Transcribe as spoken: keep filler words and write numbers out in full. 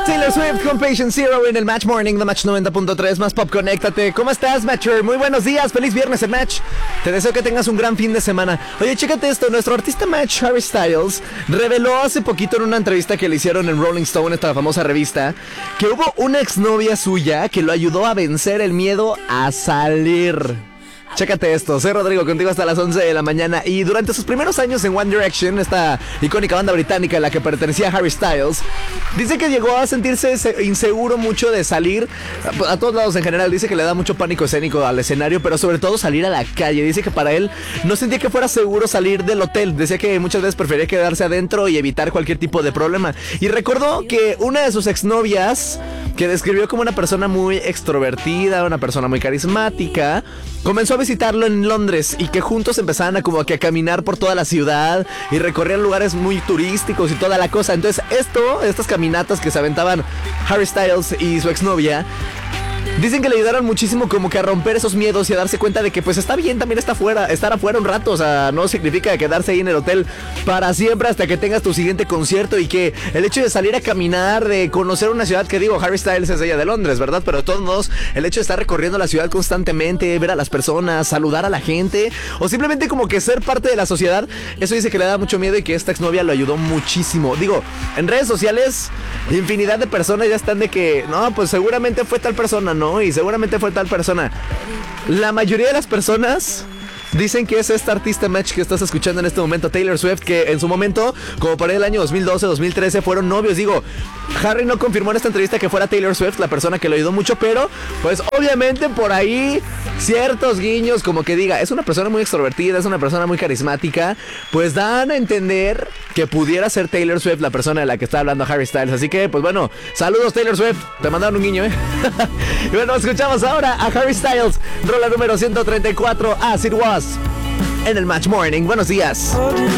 Taylor Swift con Patient Zero en el Match Morning de Match noventa punto tres más Pop, conéctate. ¿Cómo estás, Matcher? Muy buenos días, feliz viernes en Match. Te deseo que tengas un gran fin de semana. Oye, chécate esto, nuestro artista Match, Harry Styles, reveló hace poquito en una entrevista que le hicieron en Rolling Stone, esta famosa revista, que hubo una exnovia suya que lo ayudó a vencer el miedo a salir. Chécate esto, soy Rodrigo, contigo hasta las once de la mañana. Y durante sus primeros años en One Direction, esta icónica banda británica a la que pertenecía Harry Styles, dice que llegó a sentirse inseguro mucho de salir a todos lados en general. Dice que le da mucho pánico escénico al escenario, pero sobre todo salir a la calle. Dice que para él no sentía que fuera seguro salir del hotel. Decía que muchas veces prefería quedarse adentro y evitar cualquier tipo de problema. Y recordó que una de sus exnovias, que describió como una persona muy extrovertida, una persona muy carismática, comenzó a visitarlo en Londres y que juntos empezaban a como que a caminar por toda la ciudad y recorrían lugares muy turísticos y toda la cosa. Entonces esto, estas caminatas que se aventaban Harry Styles y su exnovia, dicen que le ayudaron muchísimo como que a romper esos miedos y a darse cuenta de que pues está bien también estar afuera, estar afuera un rato. O sea, no significa quedarse ahí en el hotel para siempre hasta que tengas tu siguiente concierto, y que el hecho de salir a caminar, de conocer una ciudad, que digo, Harry Styles es ella de Londres, ¿verdad? Pero de todos modos, el hecho de estar recorriendo la ciudad constantemente, ver a las personas, saludar a la gente, o simplemente como que ser parte de la sociedad, eso dice que le da mucho miedo y que esta exnovia lo ayudó muchísimo. Digo, en redes sociales, infinidad de personas ya están de que, no, pues seguramente fue tal persona, ¿no? Y seguramente fue tal persona. La mayoría de las personas dicen que es esta artista Match que estás escuchando en este momento, Taylor Swift, que en su momento, como para el año dos mil doce, dos mil trece, fueron novios. Digo, Harry no confirmó en esta entrevista que fuera Taylor Swift la persona que lo ayudó mucho, pero pues obviamente por ahí ciertos guiños, como que diga, es una persona muy extrovertida, es una persona muy carismática, pues dan a entender que pudiera ser Taylor Swift la persona de la que está hablando Harry Styles. Así que, pues bueno, saludos Taylor Swift, te mandaron un guiño, ¿eh? Y bueno, escuchamos ahora a Harry Styles, rola número ciento treinta y cuatro, As It Was, en el Match Morning. Buenos días.